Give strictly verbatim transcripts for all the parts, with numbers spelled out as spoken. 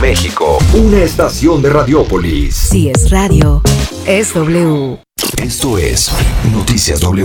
México, una estación de Radiópolis. Si es radio, es W. Esto es Noticias W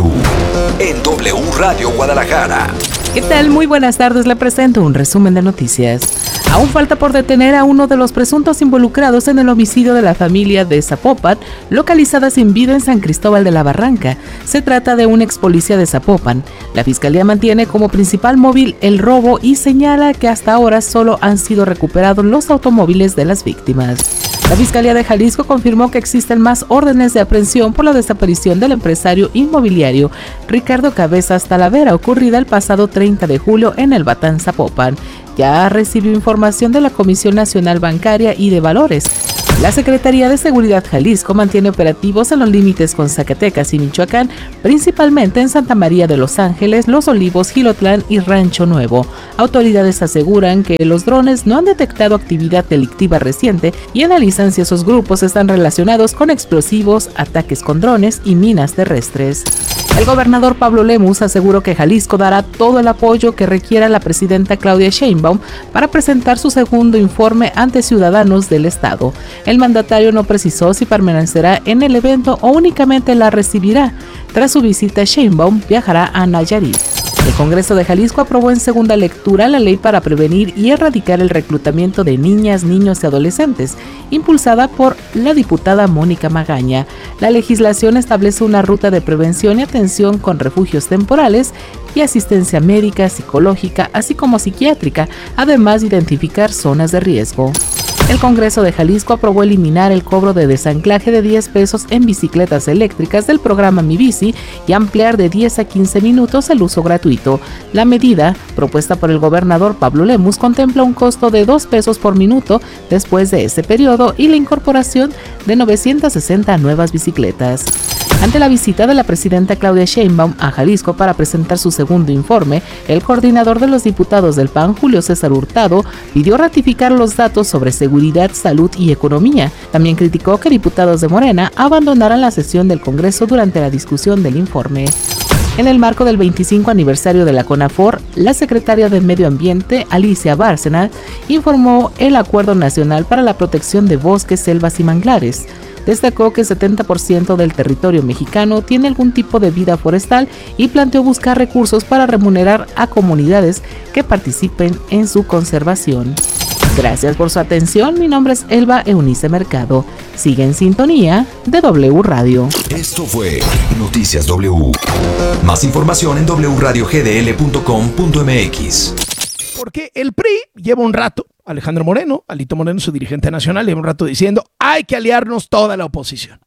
en W Radio Guadalajara. ¿Qué tal? Muy buenas tardes, le presento un resumen de noticias. Aún falta por detener a uno de los presuntos involucrados en el homicidio de la familia de Zapopan, localizada sin vida en San Cristóbal de la Barranca. Se trata de un ex policía de Zapopan. La fiscalía mantiene como principal móvil el robo y señala que hasta ahora solo han sido recuperados los automóviles de las víctimas. La Fiscalía de Jalisco confirmó que existen más órdenes de aprehensión por la desaparición del empresario inmobiliario Ricardo Cabezas Talavera, ocurrida el pasado treinta de julio en el Batán, Zapopan. Ya recibió información de la Comisión Nacional Bancaria y de Valores. La Secretaría de Seguridad Jalisco mantiene operativos en los límites con Zacatecas y Michoacán, principalmente en Santa María de los Ángeles, Los Olivos, Jilotlán y Rancho Nuevo. Autoridades aseguran que los drones no han detectado actividad delictiva reciente y analizan si esos grupos están relacionados con explosivos, ataques con drones y minas terrestres. El gobernador Pablo Lemus aseguró que Jalisco dará todo el apoyo que requiera la presidenta Claudia Sheinbaum para presentar su segundo informe ante ciudadanos del estado. El mandatario no precisó si permanecerá en el evento o únicamente la recibirá. Tras su visita, Sheinbaum viajará a Nayarit. El Congreso de Jalisco aprobó en segunda lectura la ley para prevenir y erradicar el reclutamiento de niñas, niños y adolescentes, impulsada por la diputada Mónica Magaña. La legislación establece una ruta de prevención y atención con refugios temporales y asistencia médica, psicológica, así como psiquiátrica, además de identificar zonas de riesgo. El Congreso de Jalisco aprobó eliminar el cobro de desanclaje de diez pesos en bicicletas eléctricas del programa Mi Bici y ampliar de diez a quince minutos el uso gratuito. La medida, propuesta por el gobernador Pablo Lemus, contempla un costo de dos pesos por minuto después de ese periodo y la incorporación de novecientas sesenta nuevas bicicletas. Ante la visita de la presidenta Claudia Sheinbaum a Jalisco para presentar su segundo informe, el coordinador de los diputados del P A N, Julio César Hurtado, pidió ratificar los datos sobre seguridad, salud y economía. También criticó que diputados de Morena abandonaran la sesión del Congreso durante la discusión del informe. En el marco del veinticinco aniversario de la CONAFOR, la secretaria de Medio Ambiente, Alicia Bárcena, informó el Acuerdo Nacional para la Protección de Bosques, Selvas y Manglares. Destacó que el setenta por ciento del territorio mexicano tiene algún tipo de vida forestal y planteó buscar recursos para remunerar a comunidades que participen en su conservación. Gracias por su atención, mi nombre es Elba Eunice Mercado. Sigue en sintonía de W Radio. Esto fue Noticias W. Más información en doble u radio ge de ele punto com punto eme equis. Porque el P R I lleva un rato, Alejandro Moreno, Alito Moreno, su dirigente nacional, lleva un rato diciendo hay que aliarnos toda la oposición.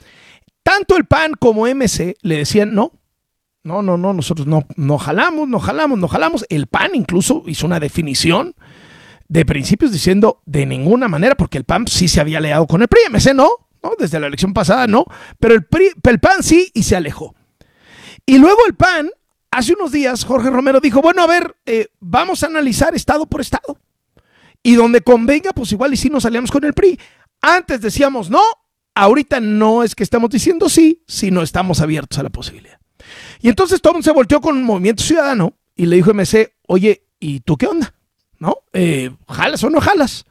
Tanto el P A N como M C le decían no, no, no, no, nosotros no, no jalamos, no jalamos, no jalamos. El P A N incluso hizo una definición de principios diciendo de ninguna manera, porque el P A N sí se había aliado con el P R I, M C no, no, desde la elección pasada no, pero el, P R I, el P A N sí y se alejó. Y luego el P A N, hace unos días, Jorge Romero dijo, bueno, a ver, eh, vamos a analizar estado por estado. Y donde convenga, pues igual y sí nos aliamos con el P R I. Antes decíamos no, ahorita no es que estamos diciendo sí, sino estamos abiertos a la posibilidad. Y entonces todo el mundo se volteó con Movimiento Ciudadano y le dijo a M C, oye, ¿y tú qué onda? ¿No? Eh, ¿Jalas o no jalas?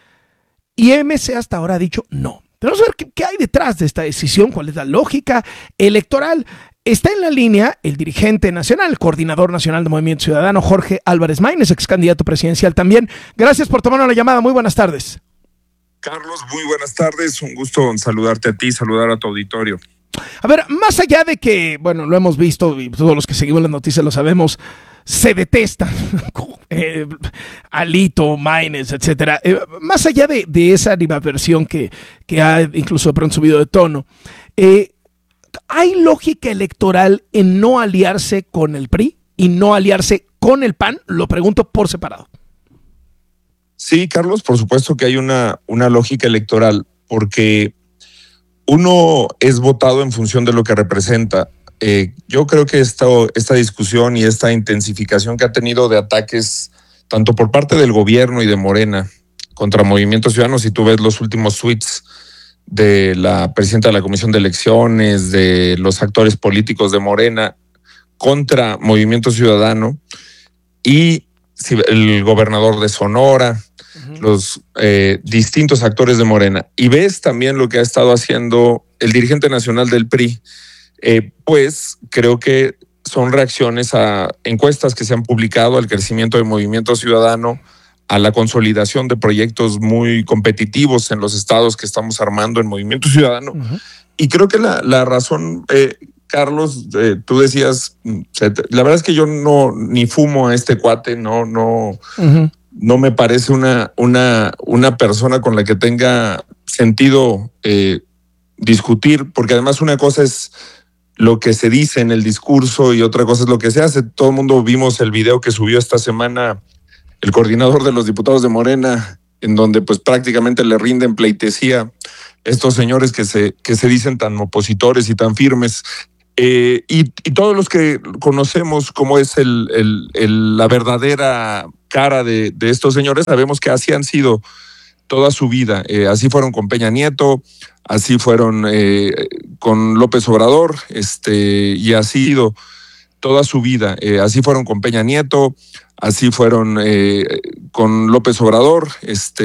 Y M C hasta ahora ha dicho no. Tenemos que ver qué, qué hay detrás de esta decisión, cuál es la lógica electoral. Está en la línea el dirigente nacional, el coordinador nacional de Movimiento Ciudadano, Jorge Álvarez Maínez, ex candidato presidencial también. Gracias por tomar la llamada. Muy buenas tardes. Carlos, muy buenas tardes. Un gusto saludarte a ti, saludar a tu auditorio. A ver, más allá de que, bueno, lo hemos visto y todos los que seguimos las noticias lo sabemos, se detestan, eh, Alito, Maínez, etcétera. Eh, más allá de, de esa animadversión que, que ha incluso de pronto subido de tono, eh, ¿hay lógica electoral en no aliarse con el P R I y no aliarse con el P A N? Lo pregunto por separado. Sí, Carlos, por supuesto que hay una, una lógica electoral, porque uno es votado en función de lo que representa. Eh, yo creo que esta, esta discusión y esta intensificación que ha tenido de ataques, tanto por parte del gobierno y de Morena, contra Movimiento Ciudadano, si tú ves los últimos tweets de la presidenta de la Comisión de Elecciones, de los actores políticos de Morena, contra Movimiento Ciudadano, y el gobernador de Sonora, uh-huh. los eh, distintos actores de Morena, y ves también lo que ha estado haciendo el dirigente nacional del P R I, eh, pues creo que son reacciones a encuestas que se han publicado, al crecimiento del movimiento ciudadano, a la consolidación de proyectos muy competitivos en los estados que estamos armando en Movimiento Ciudadano. Uh-huh. Y creo que la, la razón, eh, Carlos, eh, tú decías, la verdad es que yo no ni fumo a este cuate, no, no, uh-huh. no me parece una, una, una persona con la que tenga sentido eh, discutir, porque además una cosa es lo que se dice en el discurso y otra cosa es lo que se hace. Todo el mundo vimos el video que subió esta semana el coordinador de los diputados de Morena, en donde pues prácticamente le rinden pleitesía a estos señores que se, que se dicen tan opositores y tan firmes. Eh, y, y todos los que conocemos cómo es el, el, el, la verdadera cara de, de estos señores, sabemos que así han sido toda su vida. Eh, así fueron con Peña Nieto, así fueron eh, con López Obrador, este, y así ha sido toda su vida. Eh, así fueron con Peña Nieto, así fueron eh, con López Obrador, este,